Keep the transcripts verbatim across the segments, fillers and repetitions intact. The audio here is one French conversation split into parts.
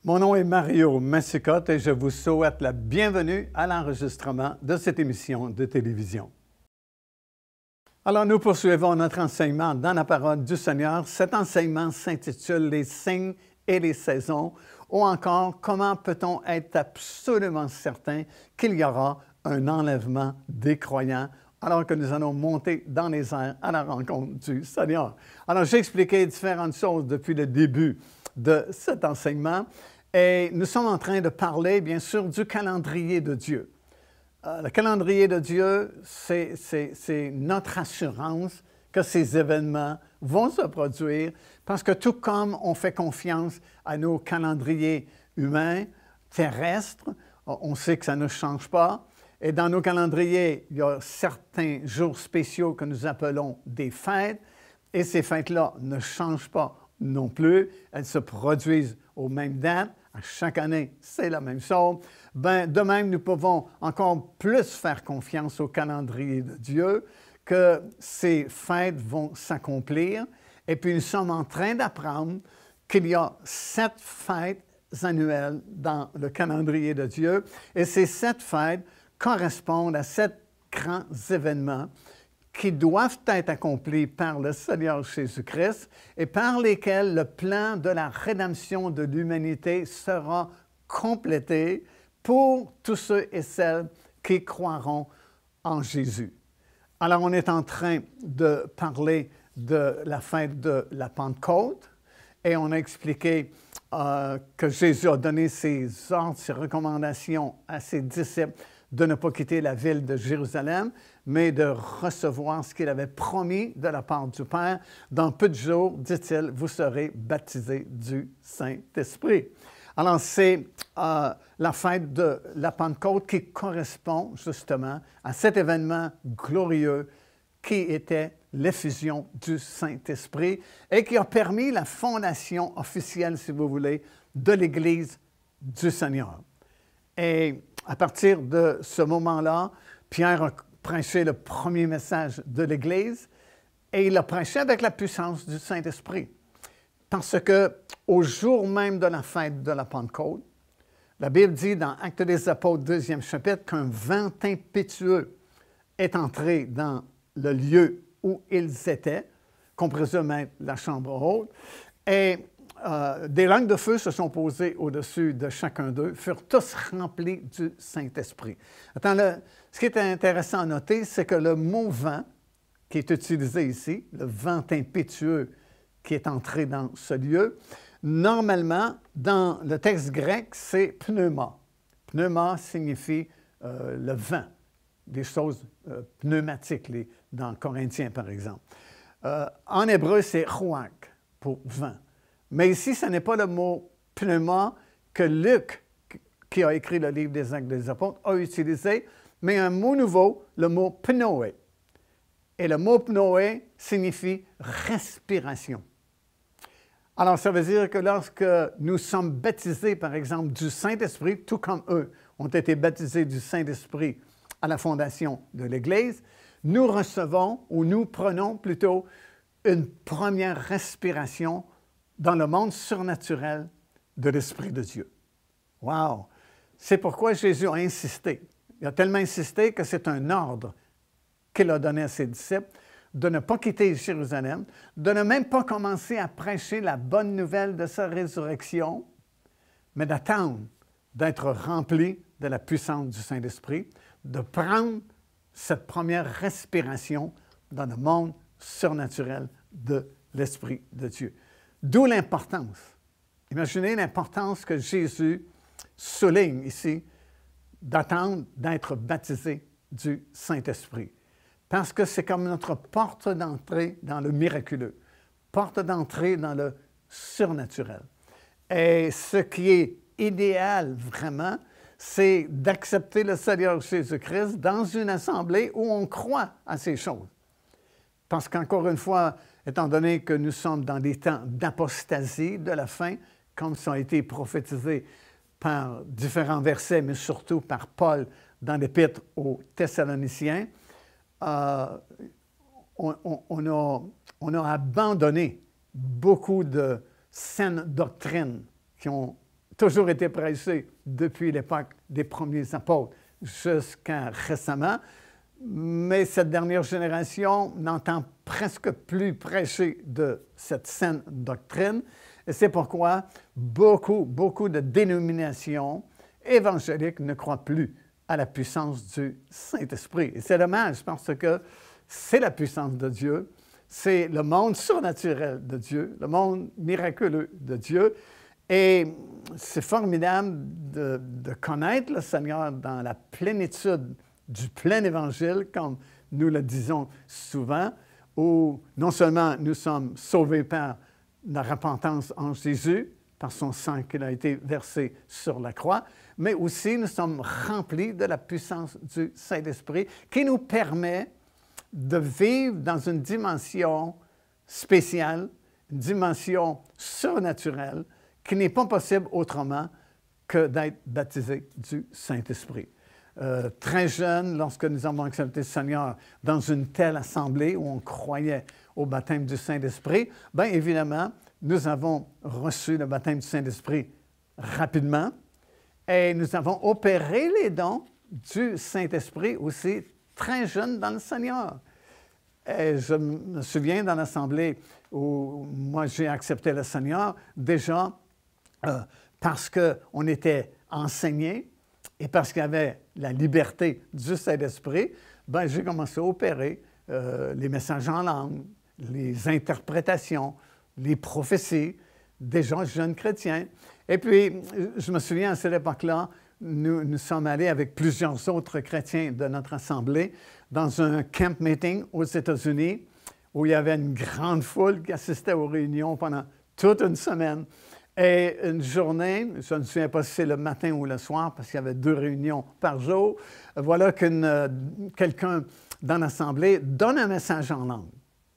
Mon nom est Mario Massicotte et je vous souhaite la bienvenue à l'enregistrement de cette émission de télévision. Alors, nous poursuivons notre enseignement dans la parole du Seigneur. Cet enseignement s'intitule « Les signes et les saisons » ou encore « Comment peut-on être absolument certain qu'il y aura un enlèvement des croyants » alors que nous allons monter dans les airs à la rencontre du Seigneur. Alors, j'ai expliqué différentes choses depuis le début de cet enseignement et nous sommes en train de parler, bien sûr, du calendrier de Dieu. Euh, le calendrier de Dieu, c'est, c'est, c'est notre assurance que ces événements vont se produire parce que tout comme on fait confiance à nos calendriers humains, terrestres, on sait que ça ne change pas. Et dans nos calendriers, il y a certains jours spéciaux que nous appelons des fêtes. Et ces fêtes-là ne changent pas non plus. Elles se produisent aux mêmes dates. À chaque année, c'est la même chose. Ben, de même, nous pouvons encore plus faire confiance au calendrier de Dieu, que ces fêtes vont s'accomplir. Et puis, nous sommes en train d'apprendre qu'il y a sept fêtes annuelles dans le calendrier de Dieu. Et ces sept fêtes correspondent à sept grands événements qui doivent être accomplis par le Seigneur Jésus-Christ et par lesquels le plan de la rédemption de l'humanité sera complété pour tous ceux et celles qui croiront en Jésus. Alors, on est en train de parler de la fête de la Pentecôte et on a expliqué euh, que Jésus a donné ses ordres, ses recommandations à ses disciples de ne pas quitter la ville de Jérusalem, mais de recevoir ce qu'il avait promis de la part du Père. Dans peu de jours, dit-il, vous serez baptisés du Saint-Esprit. Alors, c'est euh, la fête de la Pentecôte qui correspond justement à cet événement glorieux qui était l'effusion du Saint-Esprit et qui a permis la fondation officielle, si vous voulez, de l'Église du Seigneur. Et à partir de ce moment-là, Pierre a prêché le premier message de l'Église et il a prêché avec la puissance du Saint-Esprit. Parce qu'au jour même de la fête de la Pentecôte, la Bible dit dans Actes des Apôtres, deuxième chapitre, qu'un vent impétueux est entré dans le lieu où ils étaient, qu'on présume être la chambre haute, et Euh, des langues de feu se sont posées au-dessus de chacun d'eux, furent tous remplis du Saint-Esprit. Attends, le, ce qui est intéressant à noter, c'est que le mot « vent » qui est utilisé ici, le vent impétueux qui est entré dans ce lieu, normalement, dans le texte grec, c'est « pneuma ». « Pneuma » signifie euh, le vent, des choses euh, pneumatiques, les, dans Corinthiens, par exemple. Euh, en hébreu, c'est « ruach » pour « vent ». Mais ici, ce n'est pas le mot « pneuma » que Luc, qui a écrit le livre des Actes des Apôtres, a utilisé, mais un mot nouveau, le mot « pnoé ». Et le mot « pnoé » signifie « respiration ». Alors, ça veut dire que lorsque nous sommes baptisés, par exemple, du Saint-Esprit, tout comme eux ont été baptisés du Saint-Esprit à la fondation de l'Église, nous recevons, ou nous prenons plutôt, une première respiration dans le monde surnaturel de l'Esprit de Dieu. Wow! C'est pourquoi Jésus a insisté. Il a tellement insisté que c'est un ordre qu'il a donné à ses disciples de ne pas quitter Jérusalem, de ne même pas commencer à prêcher la bonne nouvelle de sa résurrection, mais d'attendre d'être rempli de la puissance du Saint-Esprit, de prendre cette première respiration dans le monde surnaturel de l'Esprit de Dieu. D'où l'importance. Imaginez l'importance que Jésus souligne ici d'attendre d'être baptisé du Saint-Esprit. Parce que c'est comme notre porte d'entrée dans le miraculeux, porte d'entrée dans le surnaturel. Et ce qui est idéal vraiment, c'est d'accepter le Seigneur Jésus-Christ dans une assemblée où on croit à ces choses. Parce qu'encore une fois, étant donné que nous sommes dans des temps d'apostasie de la fin, comme ça a été prophétisé par différents versets, mais surtout par Paul dans l'Épître aux Thessaloniciens, euh, on, on, on, a, on a abandonné beaucoup de saines doctrines qui ont toujours été prêché depuis l'époque des premiers apôtres jusqu'à récemment. Mais cette dernière génération n'entend presque plus prêcher de cette saine doctrine. Et c'est pourquoi beaucoup, beaucoup de dénominations évangéliques ne croient plus à la puissance du Saint-Esprit. Et c'est dommage parce que c'est la puissance de Dieu, c'est le monde surnaturel de Dieu, le monde miraculeux de Dieu. Et c'est formidable de, de connaître le Seigneur dans la plénitude du plein évangile, comme nous le disons souvent, où non seulement nous sommes sauvés par la repentance en Jésus, par son sang qui a été versé sur la croix, mais aussi nous sommes remplis de la puissance du Saint-Esprit qui nous permet de vivre dans une dimension spéciale, une dimension surnaturelle, qui n'est pas possible autrement que d'être baptisé du Saint-Esprit. Euh, très jeune, lorsque nous avons accepté le Seigneur dans une telle assemblée où on croyait au baptême du Saint-Esprit, bien évidemment, nous avons reçu le baptême du Saint-Esprit rapidement et nous avons opéré les dons du Saint-Esprit aussi très jeune dans le Seigneur. Et je me souviens dans l'assemblée où moi j'ai accepté le Seigneur, déjà euh, parce qu'on était enseigné et parce qu'il y avait la liberté du Saint-Esprit, ben, j'ai commencé à opérer euh, les messages en langue, les interprétations, les prophéties des gens jeunes chrétiens. Et puis, je me souviens à cette époque-là, nous, nous sommes allés avec plusieurs autres chrétiens de notre assemblée dans un camp meeting aux États-Unis où il y avait une grande foule qui assistait aux réunions pendant toute une semaine. Et une journée, je ne me souviens pas si c'est le matin ou le soir, parce qu'il y avait deux réunions par jour, voilà que euh, quelqu'un dans l'assemblée donne un message en langue.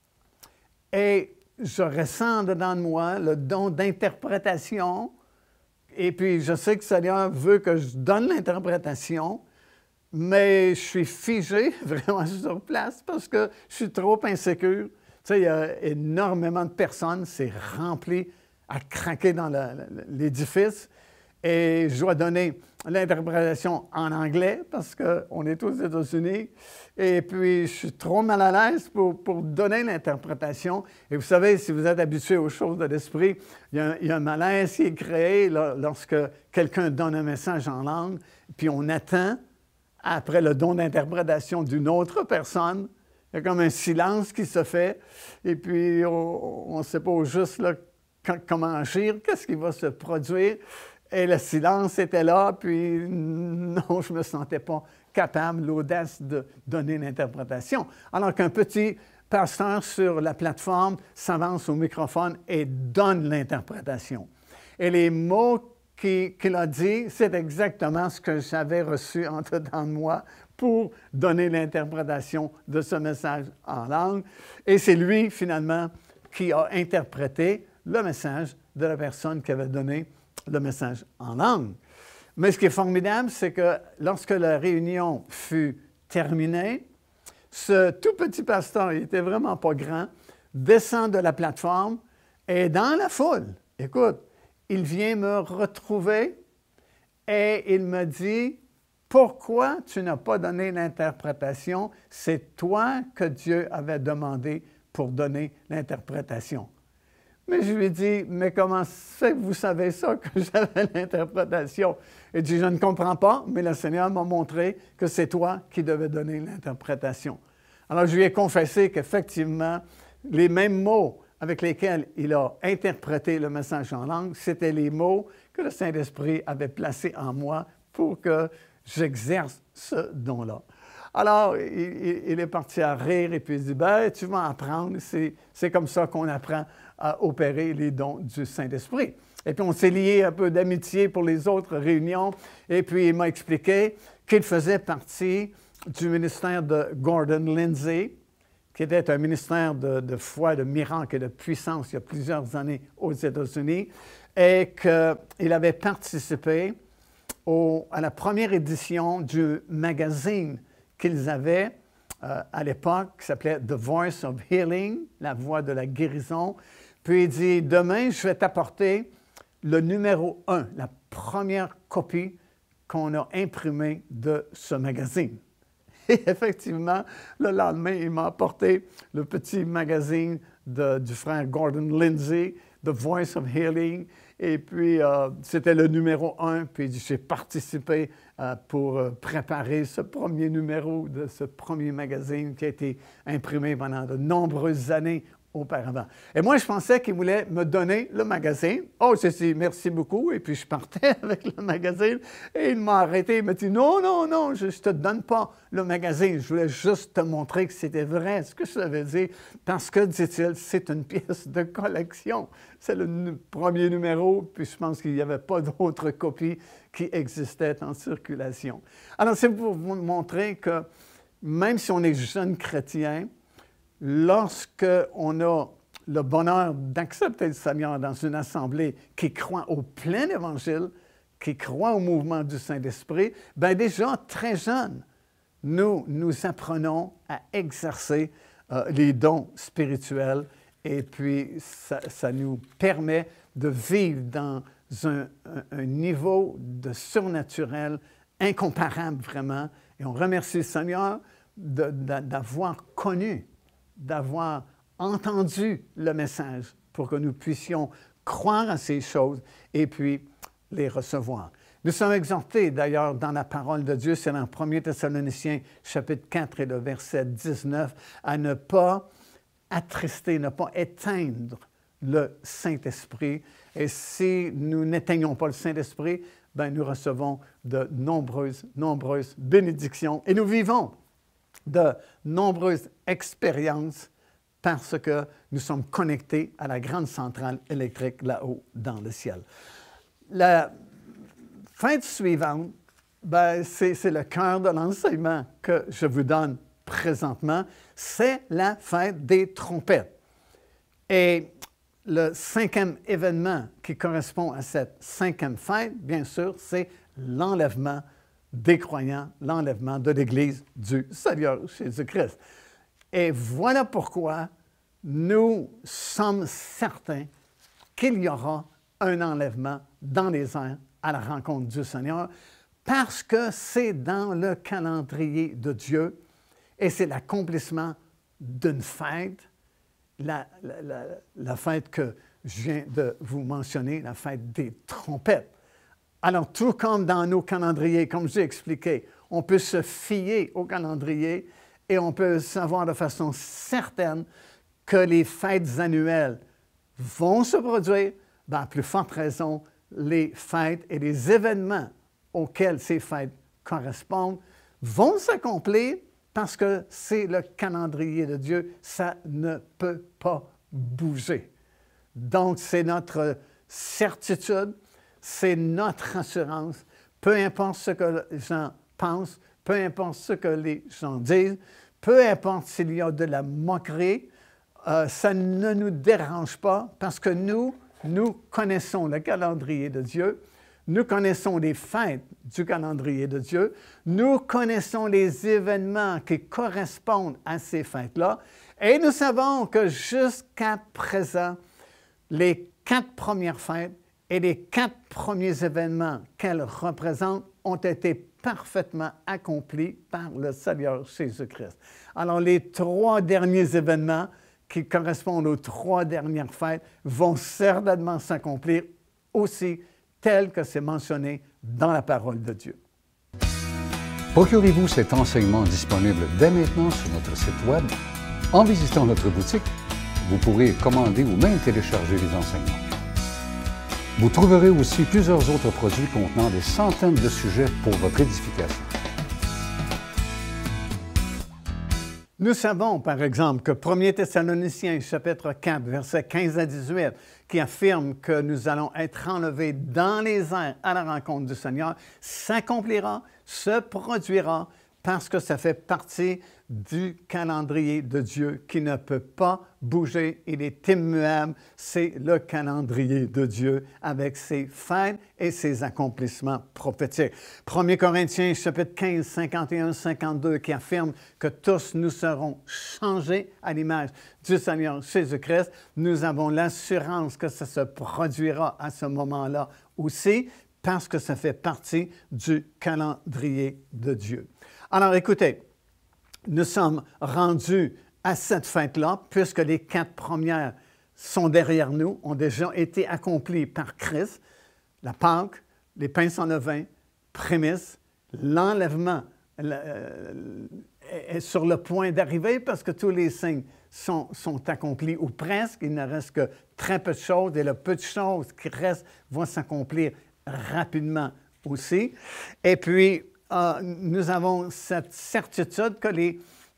Et je ressens dedans de moi le don d'interprétation, et puis je sais que le Seigneur veut que je donne l'interprétation, mais je suis figé vraiment sur place parce que je suis trop insécure. Tu sais, il y a énormément de personnes, c'est rempli à craquer dans l'édifice. Et je dois donner l'interprétation en anglais parce qu'on est aux États-Unis. Et puis, je suis trop mal à l'aise pour, pour donner l'interprétation. Et vous savez, si vous êtes habitué aux choses de l'esprit, il y a, il y a un malaise qui est créé là, lorsque quelqu'un donne un message en langue, puis on attend, après le don d'interprétation d'une autre personne, il y a comme un silence qui se fait. Et puis, on ne sait pas au juste là, comment agir, qu'est-ce qui va se produire. Et le silence était là, puis non, je ne me sentais pas capable, l'audace de donner l'interprétation. Alors qu'un petit pasteur sur la plateforme s'avance au microphone et donne l'interprétation. Et les mots qu'il qu'il a dit, c'est exactement ce que j'avais reçu en dedans de moi pour donner l'interprétation de ce message en langue. Et c'est lui, finalement, qui a interprété le message de la personne qui avait donné le message en langue. Mais ce qui est formidable, c'est que lorsque la réunion fut terminée, ce tout petit pasteur, il n'était vraiment pas grand, descend de la plateforme et dans la foule, écoute, il vient me retrouver et il me dit, « Pourquoi tu n'as pas donné l'interprétation? C'est toi que Dieu avait demandé pour donner l'interprétation. » Mais je lui ai dit, « Mais comment c'est que vous savez ça, que j'avais l'interprétation? » Il dit, « Je ne comprends pas, mais le Seigneur m'a montré que c'est toi qui devais donner l'interprétation. » Alors, je lui ai confessé qu'effectivement, les mêmes mots avec lesquels il a interprété le message en langue, c'était les mots que le Saint-Esprit avait placés en moi pour que j'exerce ce don-là. Alors, il, il est parti à rire et puis il dit, « Ben, tu vas apprendre, c'est, c'est comme ça qu'on apprend à opérer les dons du Saint-Esprit. » Et puis, on s'est lié un peu d'amitié pour les autres réunions. Et puis, il m'a expliqué qu'il faisait partie du ministère de Gordon Lindsay, qui était un ministère de, de foi, de miracle et de puissance il y a plusieurs années aux États-Unis, et qu'il avait participé au, à la première édition du magazine qu'ils avaient euh, à l'époque, qui s'appelait The Voice of Healing, la voix de la guérison. Puis il dit, « Demain, je vais t'apporter le numéro un, la première copie qu'on a imprimée de ce magazine. Et effectivement, le lendemain, il m'a apporté le petit magazine de, du frère Gordon Lindsay, The Voice of Healing. Et puis, euh, c'était le numéro un. Puis, j'ai participé euh, pour euh, préparer ce premier numéro de ce premier magazine qui a été imprimé pendant de nombreuses années auparavant. Et moi, je pensais qu'il voulait me donner le magazine. Oh, j'ai dit merci beaucoup. Et puis, je partais avec le magazine. Et il m'a arrêté. Il m'a dit non, non, non, je ne te donne pas le magazine. Je voulais juste te montrer que c'était vrai ce que je t'avais dit. Parce que, dit-il, c'est une pièce de collection. C'est le premier numéro. Puis, je pense qu'il n'y avait pas d'autres copies qui existaient en circulation. Alors, c'est pour vous montrer que même si on est jeune chrétien, lorsqu'on a le bonheur d'accepter le Seigneur dans une assemblée qui croit au plein évangile, qui croit au mouvement du Saint-Esprit, bien déjà, très jeune, nous, nous apprenons à exercer euh, les dons spirituels et puis ça, ça nous permet de vivre dans un, un, un niveau de surnaturel incomparable vraiment. Et on remercie le Seigneur de, de, d'avoir connu d'avoir entendu le message pour que nous puissions croire à ces choses et puis les recevoir. Nous sommes exhortés d'ailleurs dans la parole de Dieu, c'est dans premier Thessaloniciens chapitre quatre et le verset dix-neuf, à ne pas attrister, ne pas éteindre le Saint-Esprit. Et si nous n'éteignons pas le Saint-Esprit, bien, nous recevons de nombreuses, nombreuses bénédictions et nous vivons de nombreuses expériences parce que nous sommes connectés à la grande centrale électrique là-haut dans le ciel. La fête suivante, ben, c'est, c'est le cœur de l'enseignement que je vous donne présentement, c'est la fête des trompettes. Et le cinquième événement qui correspond à cette cinquième fête, bien sûr, c'est l'enlèvement des croyants, l'enlèvement de l'Église du Seigneur Jésus-Christ. Et voilà pourquoi nous sommes certains qu'il y aura un enlèvement dans les airs à la rencontre du Seigneur, parce que c'est dans le calendrier de Dieu et c'est l'accomplissement d'une fête, la, la, la, la fête que je viens de vous mentionner, la fête des trompettes. Alors, tout comme dans nos calendriers, comme j'ai expliqué, on peut se fier au calendrier et on peut savoir de façon certaine que les fêtes annuelles vont se produire, ben, à plus forte raison, les fêtes et les événements auxquels ces fêtes correspondent vont s'accomplir parce que c'est le calendrier de Dieu, ça ne peut pas bouger. Donc, c'est notre certitude, c'est notre assurance, peu importe ce que les gens pensent, peu importe ce que les gens disent, peu importe s'il y a de la moquerie, euh, ça ne nous dérange pas parce que nous, nous connaissons le calendrier de Dieu, nous connaissons les fêtes du calendrier de Dieu, nous connaissons les événements qui correspondent à ces fêtes-là, et nous savons que jusqu'à présent, les quatre premières fêtes et les quatre premiers événements qu'elles représentent ont été parfaitement accomplis par le Seigneur Jésus-Christ. Alors, les trois derniers événements qui correspondent aux trois dernières fêtes vont certainement s'accomplir aussi tel que c'est mentionné dans la parole de Dieu. Procurez-vous cet enseignement disponible dès maintenant sur notre site Web. En visitant notre boutique, vous pourrez commander ou même télécharger les enseignements. Vous trouverez aussi plusieurs autres produits contenant des centaines de sujets pour votre édification. Nous savons, par exemple, que premier Thessaloniciens, chapitre quatre, versets quinze à dix-huit, qui affirme que nous allons être enlevés dans les airs à la rencontre du Seigneur, s'accomplira, se produira, parce que ça fait partie du calendrier de Dieu qui ne peut pas bouger. Il est immuable. C'est le calendrier de Dieu avec ses fêtes et ses accomplissements prophétiques. premier Corinthiens, chapitre quinze, cinquante et un cinquante-deux, qui affirme que tous nous serons changés à l'image du Seigneur Jésus-Christ. Nous avons l'assurance que ça se produira à ce moment-là aussi, parce que ça fait partie du calendrier de Dieu. Alors, écoutez, nous sommes rendus à cette fête-là, puisque les quatre premières sont derrière nous, ont déjà été accomplies par Christ. La Pâque, les pains sans levain, prémices, l'enlèvement euh, est sur le point d'arriver parce que tous les signes sont, sont accomplis, ou presque. Il ne reste que très peu de choses, et le peu de choses qui restent vont s'accomplir rapidement aussi. Et puis, euh, nous avons cette certitude que les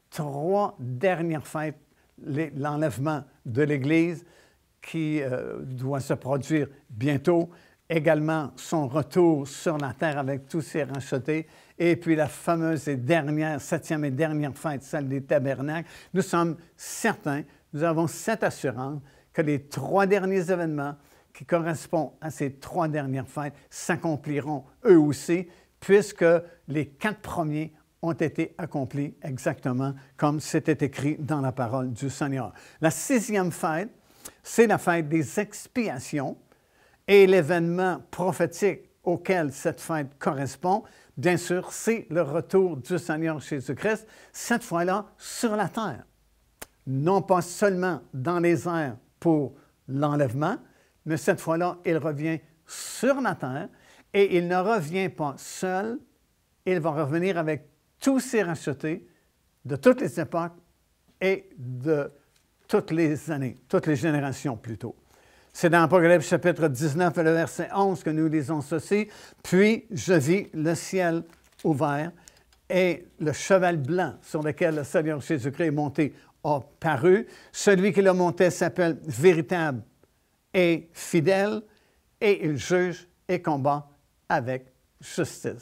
trois dernières fêtes, l'enlèvement de l'Église qui euh, doit se produire bientôt, également son retour sur la terre avec tous ses rachetés, et puis la fameuse et dernière, septième et dernière fête, celle des tabernacles, nous sommes certains, nous avons cette assurance que les trois derniers événements qui correspondent à ces trois dernières fêtes s'accompliront eux aussi, puisque les quatre premiers ont été accomplis exactement comme c'était écrit dans la parole du Seigneur. La sixième fête, c'est la fête des expiations, et l'événement prophétique auquel cette fête correspond, bien sûr, c'est le retour du Seigneur Jésus-Christ, cette fois-là sur la terre. Non pas seulement dans les airs pour l'enlèvement, mais cette fois-là, il revient sur la terre, et il ne revient pas seul, il va revenir avec tous ses rachetés de toutes les époques et de toutes les années, toutes les générations plutôt. C'est dans Apocalypse chapitre dix-neuf, le verset onze, que nous lisons ceci. « Puis je vis le ciel ouvert, et le cheval blanc sur lequel le Seigneur Jésus-Christ est monté a paru. Celui qui le montait s'appelle Véritable et Fidèle, et il juge et combat avec justice. »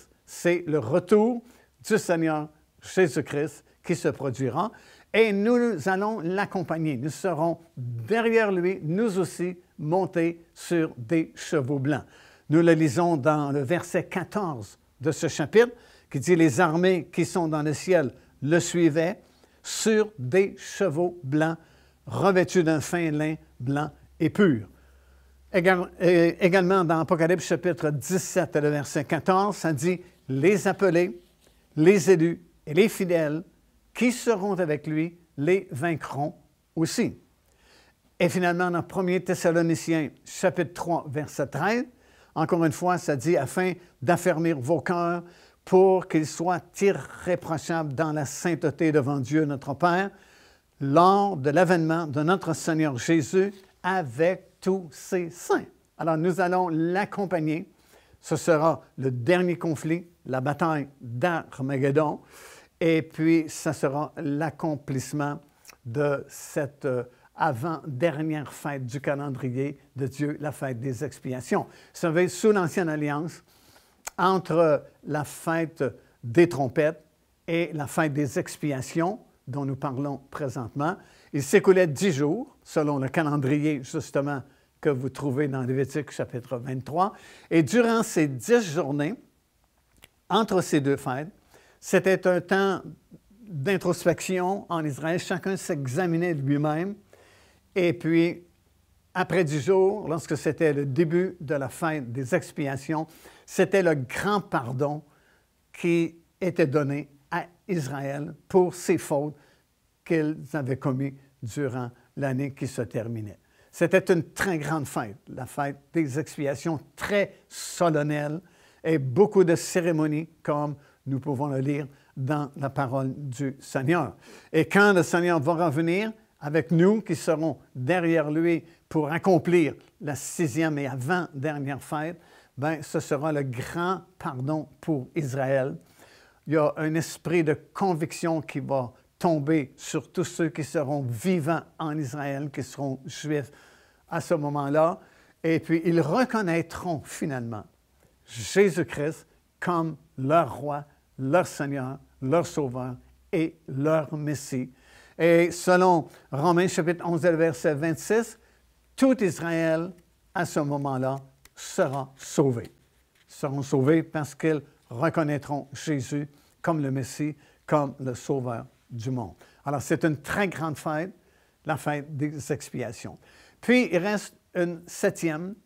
C'est le retour du Seigneur Jésus-Christ qui se produira, et nous allons l'accompagner. Nous serons derrière lui, nous aussi, montés sur des chevaux blancs. Nous le lisons dans le verset quatorze de ce chapitre, qui dit « Les armées qui sont dans le ciel le suivaient sur des chevaux blancs, revêtus d'un fin lin blanc et pur. » Également dans Apocalypse chapitre dix-sept, le verset quatorze, ça dit « Les appelés, les élus et les fidèles qui seront avec lui les vaincront aussi. » Et finalement, dans premier Thessaloniciens, chapitre trois, verset treize, encore une fois, ça dit « Afin d'affermir vos cœurs pour qu'ils soient irréprochables dans la sainteté devant Dieu notre Père, lors de l'avènement de notre Seigneur Jésus avec tous ses saints. » Alors, nous allons l'accompagner. Ce sera le dernier conflit, la bataille d'Armageddon. Et puis, ça sera l'accomplissement de cette euh, avant-dernière fête du calendrier de Dieu, la fête des expiations. Vous savez, sous l'Ancienne Alliance, entre la fête des trompettes et la fête des expiations, dont nous parlons présentement, il s'écoulait dix jours, selon le calendrier, justement, que vous trouvez dans Lévitique chapitre vingt-trois. Et durant ces dix journées, entre ces deux fêtes, c'était un temps d'introspection en Israël. Chacun s'examinait lui-même. Et puis, après dix jours, lorsque c'était le début de la fête des expiations, c'était le grand pardon qui était donné à Israël pour ses fautes qu'ils avaient commises durant l'année qui se terminait. C'était une très grande fête, la fête des expiations, très solennelle, et beaucoup de cérémonies, comme nous pouvons le lire dans la parole du Seigneur. Et quand le Seigneur va revenir avec nous, qui serons derrière lui pour accomplir la sixième et avant-dernière fête, bien, ce sera le grand pardon pour Israël. Il y a un esprit de conviction qui va tomber sur tous ceux qui seront vivants en Israël, qui seront juifs à ce moment-là. Et puis, ils reconnaîtront finalement Jésus-Christ comme leur roi, leur Seigneur, leur Sauveur est leur Messie. Et selon Romains chapitre onze, verset vingt-six, tout Israël, à ce moment-là, sera sauvé. Ils seront sauvés parce qu'ils reconnaîtront Jésus comme le Messie, comme le Sauveur du monde. Alors, c'est une très grande fête, la fête des expiations. Puis, il reste une septième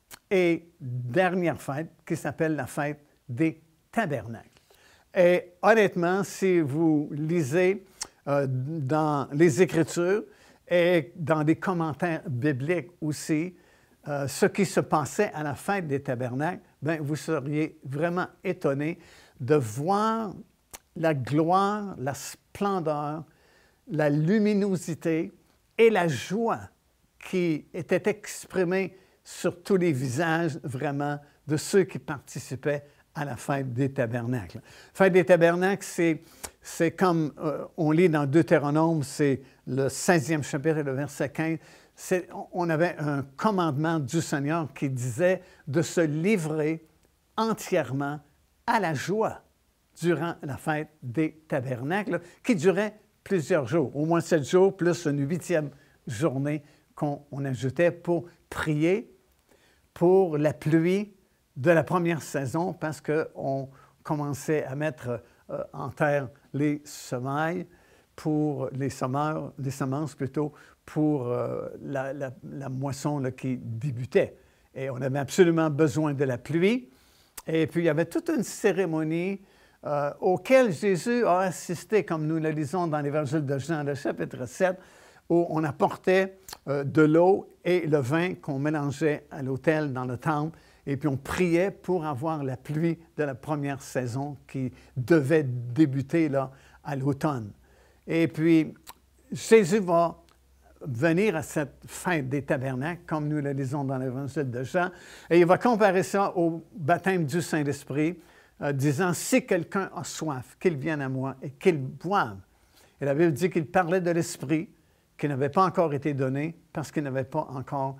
et dernière fête qui s'appelle la fête des tabernacles. Et honnêtement, si vous lisez euh, dans les Écritures et dans des commentaires bibliques aussi, euh, ce qui se passait à la fête des tabernacles, bien, vous seriez vraiment étonné de voir la gloire, la splendeur, la luminosité et la joie qui était exprimée sur tous les visages vraiment de ceux qui participaient à la fête des tabernacles. La fête des tabernacles, c'est, c'est comme euh, on lit dans Deutéronome, c'est le seizième chapitre et le verset quinze, c'est, on avait un commandement du Seigneur qui disait de se livrer entièrement à la joie durant la fête des tabernacles, qui durait plusieurs jours, au moins sept jours, plus une huitième journée qu'on on ajoutait pour prier pour la pluie de la première saison, parce qu'on commençait à mettre euh, en terre les semailles pour les semeurs, les semences plutôt, pour euh, la, la, la moisson là, qui débutait. Et on avait absolument besoin de la pluie. Et puis, il y avait toute une cérémonie euh, auquel Jésus a assisté, comme nous le lisons dans l'Évangile de Jean, le chapitre sept, où on apportait euh, de l'eau et le vin qu'on mélangeait à l'autel dans le temple, et puis on priait pour avoir la pluie de la première saison qui devait débuter là, à l'automne. Et puis, Jésus va venir à cette fête des tabernacles, comme nous le lisons dans l'Évangile de Jean, et il va comparer ça au baptême du Saint-Esprit, euh, disant, « Si quelqu'un a soif, qu'il vienne à moi et qu'il boive. » Et la Bible dit qu'il parlait de l'Esprit, qui n'avait pas encore été donné parce qu'il n'avait pas encore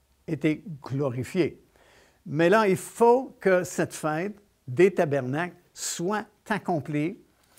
été glorifié. Mais là, il faut que cette fête des tabernacles soit accomplie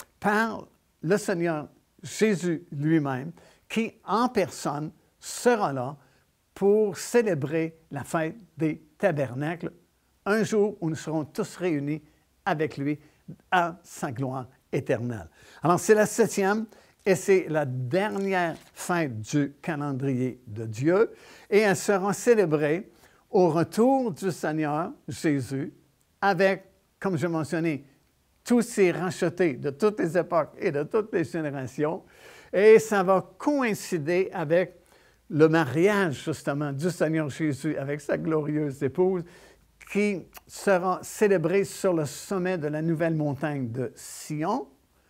par le Seigneur Jésus lui-même, qui en personne sera là pour célébrer la fête des tabernacles, un jour où nous serons tous réunis avec lui à sa gloire éternelle. Alors, c'est la septième et c'est la dernière fête du calendrier de Dieu, et elle sera célébrée au retour du Seigneur Jésus avec, comme je mentionnais, tous ces rachetés de toutes les époques et de toutes les générations. Et ça va coïncider avec le mariage, justement, du Seigneur Jésus avec sa glorieuse épouse, qui sera célébré sur le sommet de la nouvelle montagne de Sion,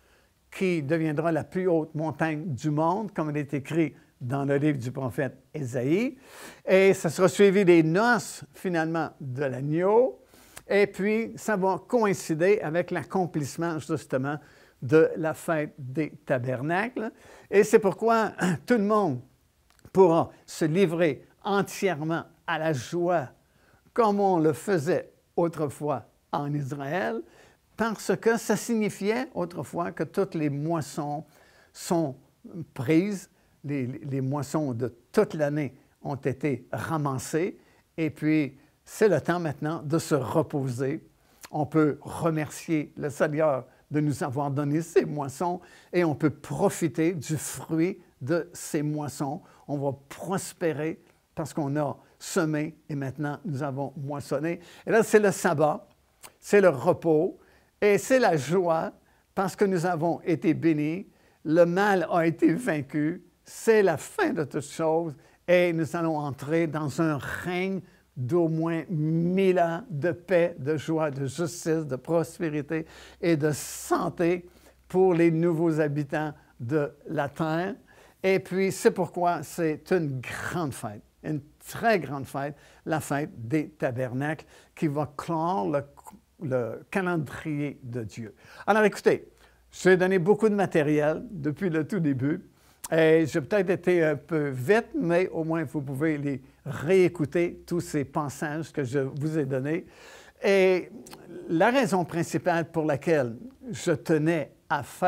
qui deviendra la plus haute montagne du monde, comme il est écrit dans le livre du prophète Ésaïe. Et ça sera suivi des noces, finalement, de l'agneau. Et puis, ça va coïncider avec l'accomplissement, justement, de la fête des tabernacles. Et c'est pourquoi tout le monde pourra se livrer entièrement à la joie, comme on le faisait autrefois en Israël, parce que ça signifiait autrefois que toutes les moissons sont prises, les, les moissons de toute l'année ont été ramassées, et puis c'est le temps maintenant de se reposer. On peut remercier le Seigneur de nous avoir donné ces moissons, et on peut profiter du fruit de ces moissons. On va prospérer parce qu'on a semé et maintenant nous avons moissonné. Et là, c'est le sabbat, c'est le repos, et c'est la joie parce que nous avons été bénis, le mal a été vaincu, c'est la fin de toutes choses, et nous allons entrer dans un règne d'au moins mille ans de paix, de joie, de justice, de prospérité et de santé pour les nouveaux habitants de la terre. Et puis, c'est pourquoi c'est une grande fête, une très grande fête, la fête des tabernacles, qui va clore le, le calendrier de Dieu. Alors, écoutez, j'ai donné beaucoup de matériel depuis le tout début. Et j'ai peut-être été un peu vite, mais au moins vous pouvez les réécouter, tous ces passages que je vous ai donnés. Et la raison principale pour laquelle je tenais à faire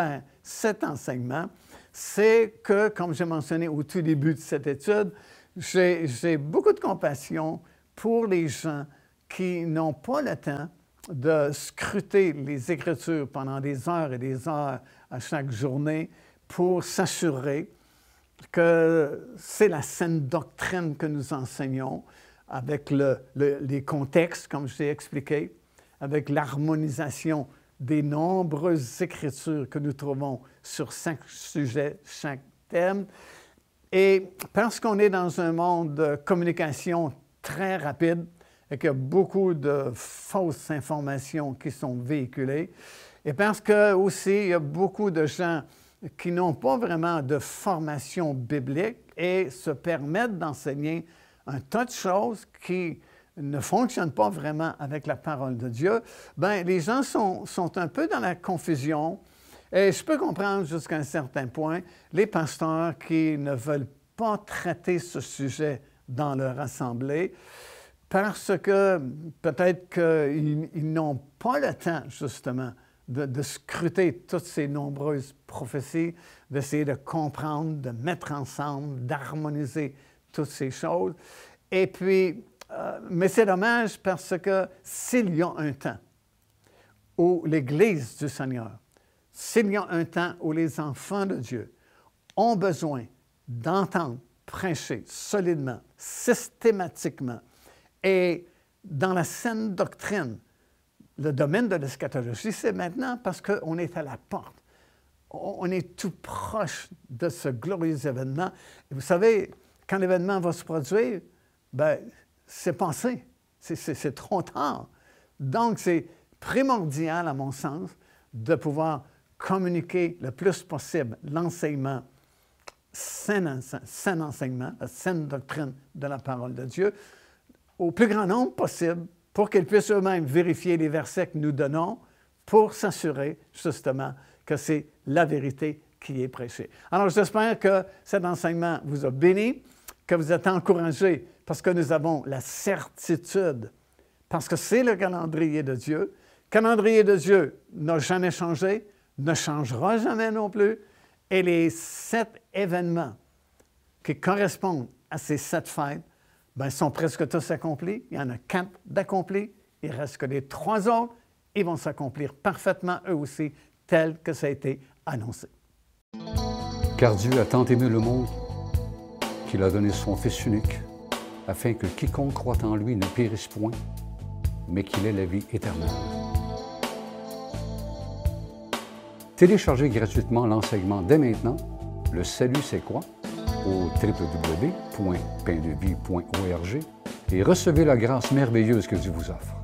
cet enseignement, c'est que, comme j'ai mentionné au tout début de cette étude, j'ai, j'ai beaucoup de compassion pour les gens qui n'ont pas le temps de scruter les Écritures pendant des heures et des heures à chaque journée pour s'assurer que c'est la saine doctrine que nous enseignons avec le, le, les contextes, comme je l'ai expliqué, avec l'harmonisation des nombreuses Écritures que nous trouvons sur chaque sujet, chaque thème. Et parce qu'on est dans un monde de communication très rapide et qu'il y a beaucoup de fausses informations qui sont véhiculées, et parce que aussi il y a beaucoup de gens qui n'ont pas vraiment de formation biblique et se permettent d'enseigner un tas de choses qui ne fonctionnent pas vraiment avec la parole de Dieu, bien, les gens sont, sont un peu dans la confusion. Et je peux comprendre jusqu'à un certain point les pasteurs qui ne veulent pas traiter ce sujet dans leur assemblée parce que peut-être qu'ils ils n'ont pas le temps, justement, de, de scruter toutes ces nombreuses prophéties, d'essayer de comprendre, de mettre ensemble, d'harmoniser toutes ces choses. Et puis, euh, mais c'est dommage parce que s'il y a un temps où l'Église du Seigneur, s'il y a un temps où les enfants de Dieu ont besoin d'entendre prêcher solidement, systématiquement et dans la saine doctrine, le domaine de l'eschatologie, c'est maintenant parce qu'on est à la porte. On est tout proche de ce glorieux événement. Et vous savez, quand l'événement va se produire, bien, c'est passé. C'est, c'est, c'est trop tard. Donc, c'est primordial, à mon sens, de pouvoir communiquer le plus possible l'enseignement, sain, sain enseignement, la saine doctrine de la parole de Dieu, au plus grand nombre possible, pour qu'ils puissent eux-mêmes vérifier les versets que nous donnons, pour s'assurer, justement, que c'est la vérité qui est prêchée. Alors, j'espère que cet enseignement vous a béni, que vous êtes encouragés, parce que nous avons la certitude, parce que c'est le calendrier de Dieu. Le calendrier de Dieu n'a jamais changé, ne changera jamais non plus, et les sept événements qui correspondent à ces sept fêtes, bien, sont presque tous accomplis. Il y en a quatre d'accomplis. Il ne reste que les trois autres. Ils vont s'accomplir parfaitement, eux aussi, tel que ça a été annoncé. Car Dieu a tant aimé le monde qu'il a donné son Fils unique, afin que quiconque croit en lui ne périsse point, mais qu'il ait la vie éternelle. Téléchargez gratuitement l'enseignement dès maintenant. Le salut, c'est quoi? Au w w w point pain de vie point org et recevez la grâce merveilleuse que Dieu vous offre.